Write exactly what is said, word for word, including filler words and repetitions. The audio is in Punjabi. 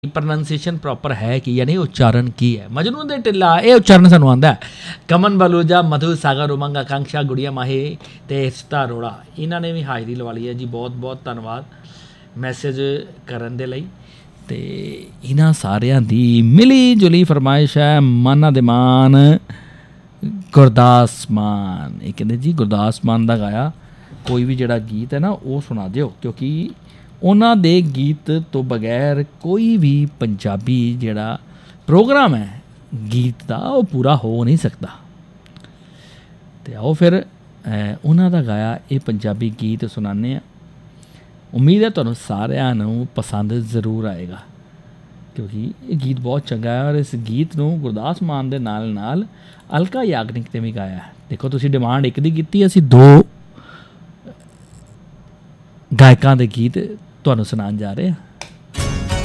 ਪ੍ਰੋਨਾਂਸੀਏਸ਼ਨ ਪ੍ਰੋਪਰ ਹੈ ਕੀ, ਯਾਨੀ ਉਚਾਰਨ ਕੀ ਹੈ। ਮਜਨੂ ਦੇ ਢਿੱਲਾ ਇਹ ਉਚਾਰਨ ਸਾਨੂੰ ਆਉਂਦਾ। ਕਮਨ ਬਲੂਜਾ, ਮਧੂ ਸਾਗਰ, ਉਮੰਗ, ਆਕਾਂक्षा, ਗੁੜੀਆ ਮਾਹੀ ਅਤੇ ਸਿਤਾ ਅਰੋੜਾ, ਇਹਨਾਂ ਨੇ ਵੀ ਹਾਜ਼ਰੀ ਲਵਾ ਲਈ ਹੈ ਜੀ। ਬਹੁਤ ਬਹੁਤ ਧੰਨਵਾਦ ਮੈਸੇਜ ਕਰਨ ਦੇ ਲਈ। ਅਤੇ ਇਹਨਾਂ ਸਾਰਿਆਂ ਦੀ ਮਿਲੀ ਜੁਲੀ ਫਰਮਾਇਸ਼ ਹੈ ਮਾਨਾ ਦੇ ਮਾਨ ਗੁਰਦਾਸ ਮਾਨ। ਇਹ ਕਹਿੰਦੇ ਜੀ ਗੁਰਦਾਸ ਮਾਨ ਦਾ ਗਾਇਆ ਕੋਈ ਵੀ ਜਿਹੜਾ ਗੀਤ ਹੈ ਨਾ ਉਹ ਸੁਣਾ ਦਿਓ, ਕਿਉਂਕਿ ਉਹਨਾਂ ਦੇ ਗੀਤ ਤੋਂ ਬਗੈਰ ਕੋਈ ਵੀ ਪੰਜਾਬੀ ਜਿਹੜਾ ਪ੍ਰੋਗਰਾਮ ਹੈ ਗੀਤ ਦਾ ਉਹ ਪੂਰਾ ਹੋ ਨਹੀਂ ਸਕਦਾ। ਅਤੇ ਆਓ ਫਿਰ ਉਹਨਾਂ ਦਾ ਗਾਇਆ ਇਹ ਪੰਜਾਬੀ ਗੀਤ ਸੁਣਾਉਂਦੇ ਹਾਂ। ਉਮੀਦ ਹੈ ਤੁਹਾਨੂੰ ਸਾਰਿਆਂ ਨੂੰ ਪਸੰਦ ਜ਼ਰੂਰ ਆਏਗਾ, ਕਿਉਂਕਿ ਇਹ ਗੀਤ ਬਹੁਤ ਚੰਗਾ ਹੈ। ਔਰ ਇਸ ਗੀਤ ਨੂੰ ਗੁਰਦਾਸ ਮਾਨ ਦੇ ਨਾਲ ਨਾਲ ਅਲਕਾ ਯਾਗਨਿਕ ਨੇ ਵੀ ਗਾਇਆ। ਦੇਖੋ ਤੁਸੀਂ ਡਿਮਾਂਡ ਇੱਕ ਦੀ ਕੀਤੀ, ਅਸੀਂ ਦੋ ਗਾਇਕਾਂ ਦੇ ਗੀਤ ਤੁਹਾਨੂੰ ਸੁਣਾਉਣ ਜਾ ਰਹੇ ਹਾਂ।